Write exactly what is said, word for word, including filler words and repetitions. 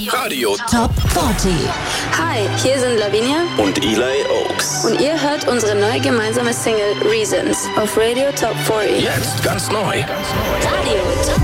Radio Top vierzig. Hi, hier sind Lavinia und Eli Oaks. Und ihr hört unsere neue gemeinsame Single Reasons auf Radio Top vierzig. Jetzt ganz neu. Radio Top